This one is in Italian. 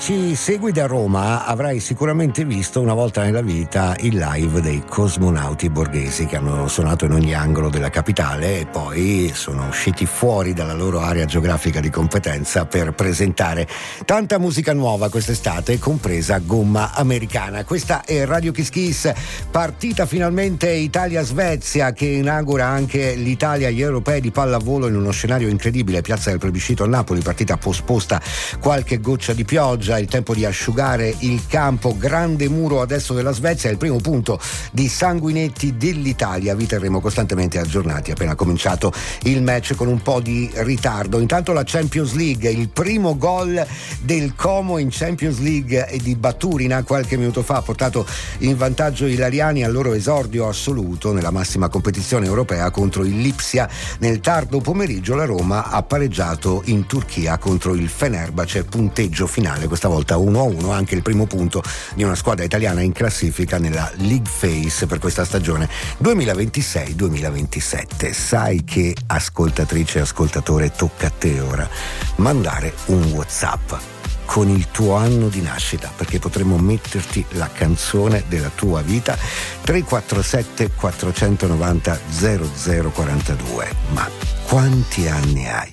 ci segui da Roma avrai sicuramente visto una volta nella vita il live dei Cosmonauti Borghesi, che hanno suonato in ogni angolo della capitale e poi sono usciti fuori dalla loro area geografica di competenza per presentare tanta musica nuova quest'estate, compresa Gomma Americana. Questa è Radio Kiss Kiss, partita finalmente Italia-Svezia, che inaugura anche l'Italia agli europei di pallavolo in uno scenario incredibile, piazza del Plebiscito a Napoli, partita posposta, qualche goccia di pioggia, il tempo di asciugare il campo, grande muro adesso della Svezia, è il primo punto di sanguinetti dell'Italia, vi terremo costantemente aggiornati appena cominciato il match con un po' di ritardo. Intanto la Champions League, il primo gol del Como in Champions League e di Baturina qualche minuto fa ha portato in vantaggio i ilariani al loro esordio assoluto nella massima competizione europea contro il Lipsia. Nel tardo pomeriggio la Roma ha pareggiato in Turchia contro il Fenerbahce, punteggio finale questa volta 1-1, anche il primo punto di una squadra italiana in classifica nella League Phase per questa stagione 2026-2027. Sai che, ascoltatrice e ascoltatore, tocca a te ora mandare un WhatsApp con il tuo anno di nascita, perché potremo metterti la canzone della tua vita. 347 490 0042. Ma quanti anni hai?